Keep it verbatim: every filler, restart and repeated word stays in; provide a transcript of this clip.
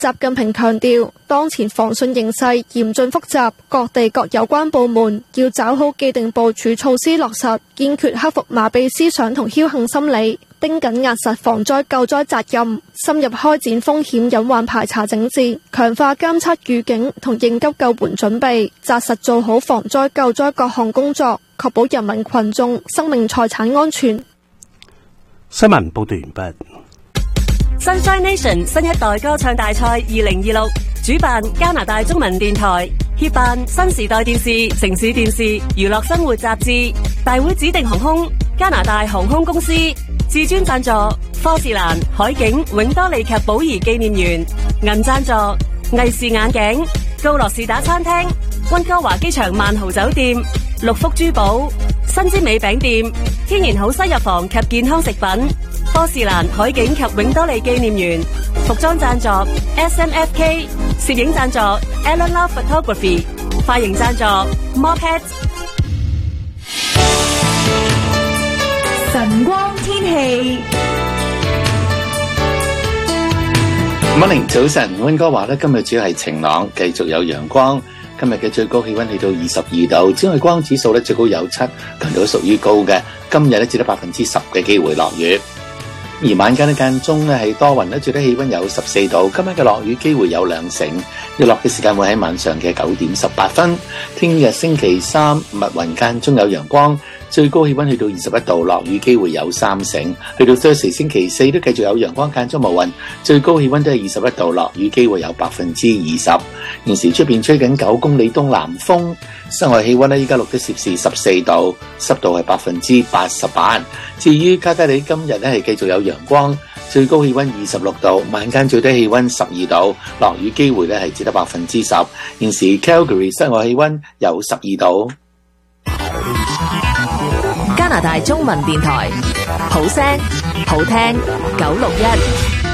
習近平強調，當前防汛形勢嚴峻複雜，各地各有關部門要抓好既定部署措施落實，堅決克服麻痹思想同僥倖心理，盯緊壓實防災救災責任，深入開展風險隱患排查整治，強化監測預警同應急救援準備，紮實做好防災救災各項工作，確保人民群眾生命財產安全。 新聞報道完畢。 Sunshine Nation 新一代歌唱大賽二零二六主辦加拿大中文電台，協辦新時代電視、城市電視、娛樂生活雜誌，大會指定航空加拿大航空公司，至尊贊助科士蘭、海景、永多利及寶儀紀念園，銀贊助藝視眼鏡、高樂士打餐廳、溫哥華機場萬豪酒店、六福珠寶、新之美餅店、天然好西藥房及健康食品，科士蘭、海景及永多利紀念園，服裝贊助 S M F K， 攝影贊助 Alan Love Photography， 髮型贊助 Moped。 晨光天氣。 Morning， 早晨，溫哥華咧今日主要係晴朗，繼續有陽光。今日嘅最高氣溫去到二十二度，紫外光指數咧最高有七，強度屬於高嘅。今日咧只得百分之十嘅機會落雨。而晚間咧間中咧係多雲咧，最低氣溫有十四度。今晚嘅落雨機會有兩成，日落嘅時間會喺晚上嘅九點十八分。聽日星期三密雲間中有陽光，最高氣溫去到二十一度，落雨機會有三成。去到 Thursday 星期四都繼續有陽光間中無雲，最高氣溫都係二十一度，落雨機會有百分之二十。現時出邊吹緊九公里東南風，室外氣溫呢依家錄得攝氏十四度，濕度係百分之八十八。至於卡加里今日呢係繼續有陽光，最高氣溫二十六度，晚間最低氣溫十二度，落雨機會呢係只得百分之十。現時 Calgary 室外氣溫有十二度。 加拿大中文電台，好聲好聽九六一。